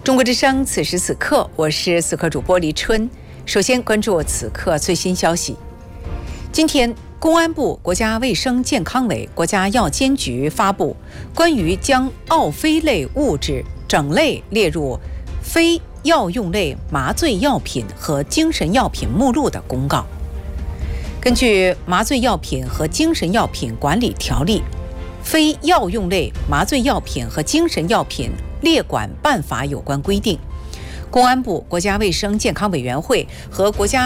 中国之声，此时此刻，我是此刻主播黎春。首先关注此刻最新消息。今天，公安部、国家卫生健康委、国家药监局发布关于将奥非类物质整类列入非药用类麻醉药品和精神药品目录的公告。根据《麻醉药品和精神药品管理条例》，非药用类麻醉药品和精神药品列管办法有关规定，公安部、国家卫生健康委员会和国家